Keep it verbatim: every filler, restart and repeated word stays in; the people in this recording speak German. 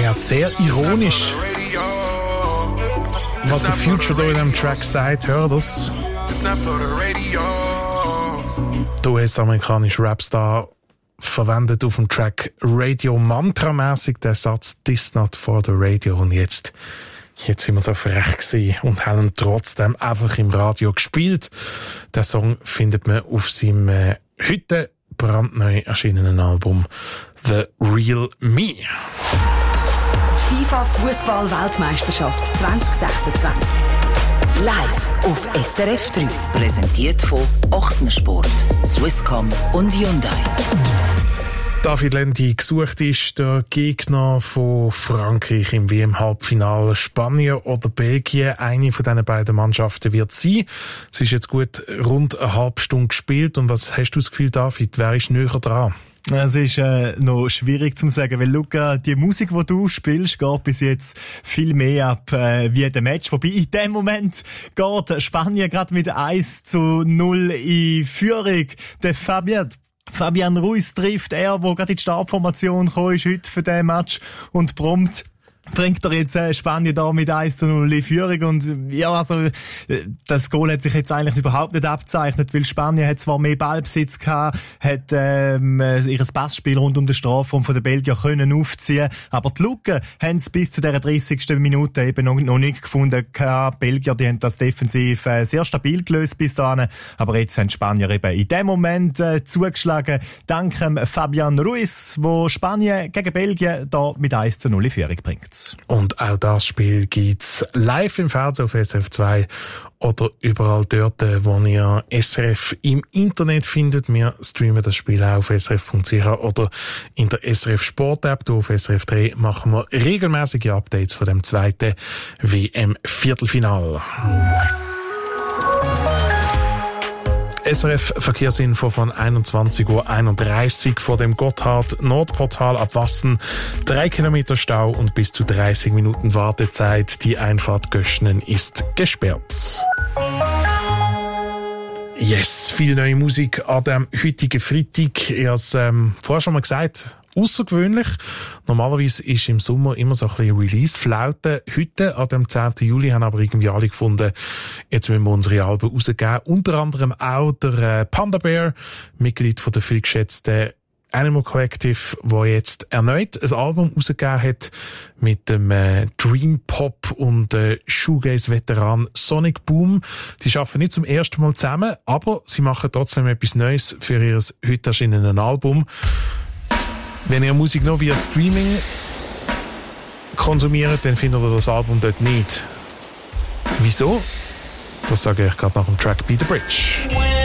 Ja, sehr ironisch. Was der Future da in diesem Track sagt, hör das. Der U S-amerikanische Rapstar verwendet auf dem Track Radio Mantra-mässig den Satz «This not for the radio». Und jetzt, jetzt sind wir so frech gewesen und haben ihn trotzdem einfach im Radio gespielt. Den Song findet man auf seinem äh, heute brandneu erschienenen Album «The Real Me». FIFA Fußball-Weltmeisterschaft zwanzig sechsundzwanzig. Live auf S R F drei. Präsentiert von Ochsner Sport, Swisscom und Hyundai. David Lendi, gesucht ist der Gegner von Frankreich im W M-Halbfinale. Spanien oder Belgien, eine von diesen beiden Mannschaften wird sein. Es ist jetzt gut rund eine halbe Stunde gespielt. Und was hast du das Gefühl, David? Wer ist näher dran? Es ist äh, noch schwierig zu sagen, weil Luca, die Musik, die du spielst, geht bis jetzt viel mehr ab äh, wie der Match. Wobei in dem Moment geht Spanien gerade mit eins zu null in Führung. Der Fabian Fabian Ruiz trifft er, der gerade in die Startformation gekommen ist heute für diesen Match und prompt bringt er jetzt äh, Spanien da mit eins zu null in Führung und ja, also das Goal hat sich jetzt eigentlich überhaupt nicht abgezeichnet, weil Spanien hat zwar mehr Ballbesitz gehabt, hat ähm, ihr Passspiel rund um den Strafraum von den Belgier können aufziehen, aber die Lücken haben es bis zu dieser dreißigsten Minute eben noch, noch nicht gefunden gehabt. Belgier, die haben das defensiv äh, sehr stabil gelöst bis dahin, aber jetzt haben die Spanier eben in dem Moment äh, zugeschlagen, dank ähm, Fabian Ruiz, wo Spanien gegen Belgien da mit eins zu null in Führung bringt. Und auch das Spiel gibt's live im Fernsehen auf S R F zwei oder überall dort, wo ihr S R F im Internet findet. Wir streamen das Spiel auch auf S R F Punkt C H oder in der S R F Sport App. Auf S R F drei machen wir regelmäßige Updates von dem zweiten W M-Viertelfinale. S R F Verkehrsinfo von einundzwanzig Uhr einunddreißig vor dem Gotthard-Nordportal ab Wassen. Drei Kilometer Stau und bis zu dreißig Minuten Wartezeit. Die Einfahrt Göschnen ist gesperrt. Yes, viel neue Musik an dem heutigen Freitag. Ich habe es ähm, vorher schon mal gesagt, außergewöhnlich. Normalerweise ist im Sommer immer so ein bisschen Release-Flaute. Heute, an dem zehnten Juli, haben aber irgendwie alle gefunden, jetzt müssen wir unsere Alben rausgeben. Unter anderem auch der äh, Panda Bear, Mitglied von der viel geschätzten Animal Collective, der jetzt erneut ein Album rausgegeben hat mit dem äh, Dream Pop und äh, Shoegaze-Veteran Sonic Boom. Die arbeiten nicht zum ersten Mal zusammen, aber sie machen trotzdem etwas Neues für ihr heute erscheinenden Album. Wenn ihr Musik noch via Streaming konsumiert, dann findet ihr das Album dort nicht. Wieso? Das sage ich gerade nach dem Track Be The Bridge.